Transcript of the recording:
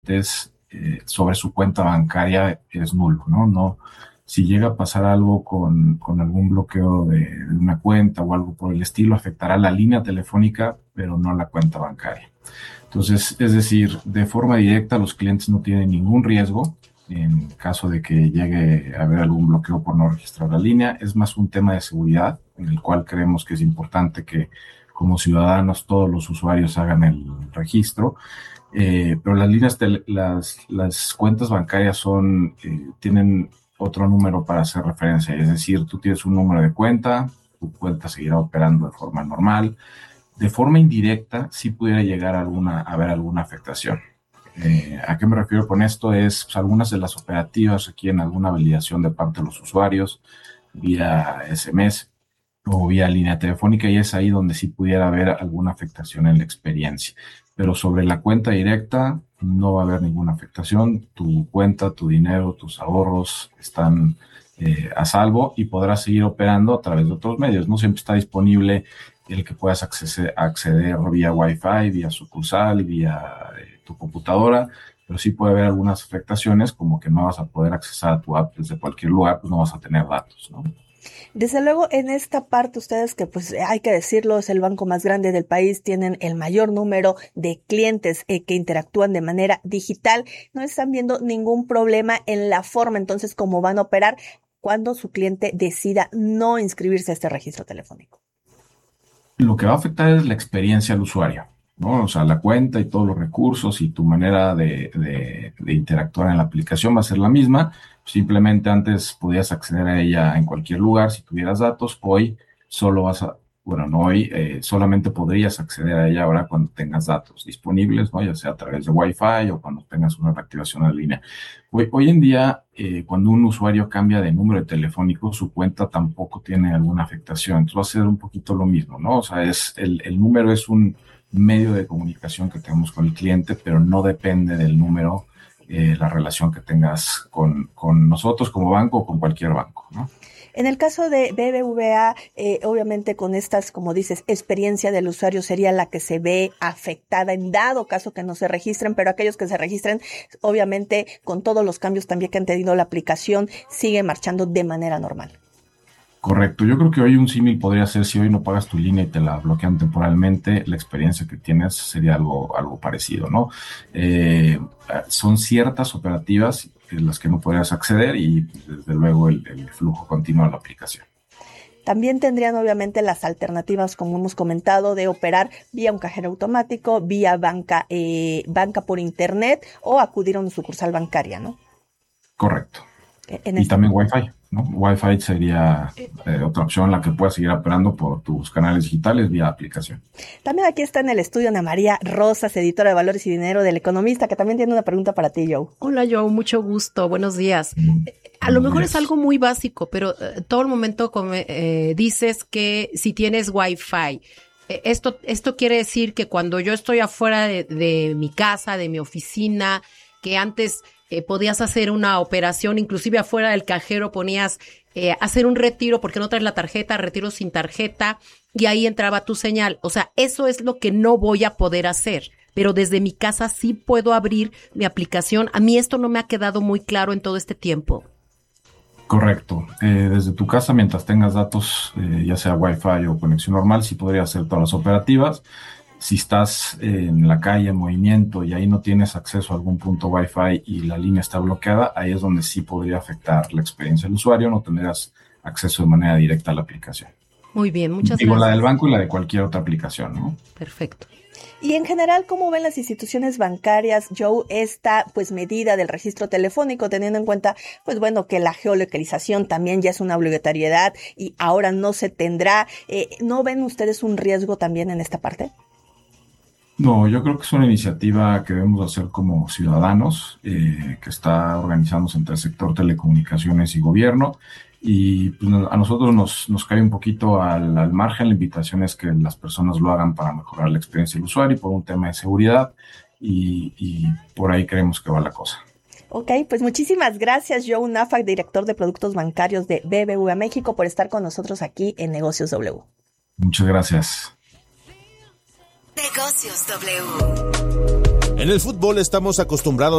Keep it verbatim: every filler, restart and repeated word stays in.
es, eh, sobre su cuenta bancaria es nulo, ¿no? No, si llega a pasar algo con, con algún bloqueo de, de una cuenta o algo por el estilo, afectará la línea telefónica, pero no la cuenta bancaria. Entonces, es decir, de forma directa los clientes no tienen ningún riesgo en caso de que llegue a haber algún bloqueo por no registrar la línea. Es más un tema de seguridad, en el cual creemos que es importante que como ciudadanos todos los usuarios hagan el registro. Eh, pero las líneas, de, las, las cuentas bancarias son, eh, tienen otro número para hacer referencia. Es decir, tú tienes un número de cuenta, tu cuenta seguirá operando de forma normal. De forma indirecta, sí pudiera llegar a, alguna, a haber alguna afectación. Eh, ¿A qué me refiero con esto? Es, pues, algunas de las operativas requieren alguna validación de parte de los usuarios vía S M S o vía línea telefónica, y es ahí donde sí pudiera haber alguna afectación en la experiencia. Pero sobre la cuenta directa no va a haber ninguna afectación. Tu cuenta, tu dinero, tus ahorros están eh, a salvo y podrás seguir operando a través de otros medios. No siempre está disponible el que puedas acceder, acceder vía Wi-Fi, vía sucursal, vía eh, tu computadora, pero sí puede haber algunas afectaciones, como que no vas a poder accesar a tu app desde cualquier lugar, pues no vas a tener datos, ¿no? Desde luego, en esta parte, ustedes que, pues, hay que decirlo, es el banco más grande del país, tienen el mayor número de clientes eh, que interactúan de manera digital. No están viendo ningún problema en la forma, entonces, cómo van a operar cuando su cliente decida no inscribirse a este registro telefónico. Lo que va a afectar es la experiencia al usuario, ¿no? O sea, la cuenta y todos los recursos y tu manera de, de, de interactuar en la aplicación va a ser la misma. Simplemente antes podías acceder a ella en cualquier lugar si tuvieras datos. Hoy solo vas a, bueno, no hoy, eh, solamente podrías acceder a ella ahora cuando tengas datos disponibles, ¿no? Ya sea a través de Wi-Fi o cuando tengas una reactivación en línea. Hoy, hoy en día, eh, cuando un usuario cambia de número de telefónico, su cuenta tampoco tiene alguna afectación. Entonces va a ser un poquito lo mismo, ¿no? O sea, es, el, el número es un medio de comunicación que tenemos con el cliente, pero no depende del número eh, la relación que tengas con, con nosotros como banco o con cualquier banco, ¿no? En el caso de B B V A, eh, obviamente con estas, como dices, experiencia del usuario sería la que se ve afectada en dado caso que no se registren, pero aquellos que se registren, obviamente con todos los cambios también que han tenido la aplicación, sigue marchando de manera normal. Correcto. Yo creo que hoy un símil podría ser, si hoy no pagas tu línea y te la bloquean temporalmente, la experiencia que tienes sería algo, algo parecido, ¿no? Eh, son ciertas operativas en las que no podrías acceder y, desde luego, el, el flujo continuo de la aplicación. También tendrían obviamente las alternativas, como hemos comentado, de operar vía un cajero automático, vía banca, eh, banca por internet o acudir a una sucursal bancaria, ¿no? Correcto. En y este... también Wi-Fi, ¿no? Wi-Fi sería eh, otra opción en la que puedas seguir operando por tus canales digitales vía aplicación. También aquí está en el estudio Ana María Rosas, editora de Valores y Dinero del Economista, que también tiene una pregunta para ti, Joe. Hola, Joe, mucho gusto, buenos días. Mm, A buenos lo mejor días. Es algo muy básico, pero eh, todo el momento como, eh, dices que si tienes Wi-Fi, eh, esto, esto quiere decir que cuando yo estoy afuera de, de mi casa, de mi oficina, que antes... Eh, podías hacer una operación, inclusive afuera del cajero ponías eh, hacer un retiro porque no traes la tarjeta, retiro sin tarjeta, y ahí entraba tu señal. O sea, eso es lo que no voy a poder hacer, pero desde mi casa sí puedo abrir mi aplicación. A mí esto no me ha quedado muy claro en todo este tiempo. Correcto. Eh, desde tu casa, mientras tengas datos, eh, ya sea Wi-Fi o conexión normal, sí podrías hacer todas las operativas. Si estás en la calle en movimiento y ahí no tienes acceso a algún punto Wi-Fi y la línea está bloqueada, ahí es donde sí podría afectar la experiencia del usuario, no tendrás acceso de manera directa a la aplicación. Muy bien, muchas Digo, gracias. La del banco y la de cualquier otra aplicación, ¿no? Perfecto. Y en general, ¿cómo ven las instituciones bancarias, Joe, esta pues medida del registro telefónico, teniendo en cuenta, pues bueno, que la geolocalización también ya es una obligatoriedad y ahora no se tendrá? Eh, ¿No ven ustedes un riesgo también en esta parte? No, yo creo que es una iniciativa que debemos hacer como ciudadanos, eh, que está organizándose entre el sector telecomunicaciones y gobierno, y pues, a nosotros nos, nos cae un poquito al, al margen. La invitación es que las personas lo hagan para mejorar la experiencia del usuario y por un tema de seguridad, y, y por ahí creemos que va la cosa. Ok, pues muchísimas gracias, Joe Nafak, director de productos bancarios de B B V A México, por estar con nosotros aquí en Negocios W. Muchas gracias. Negocios W. En el fútbol estamos acostumbrados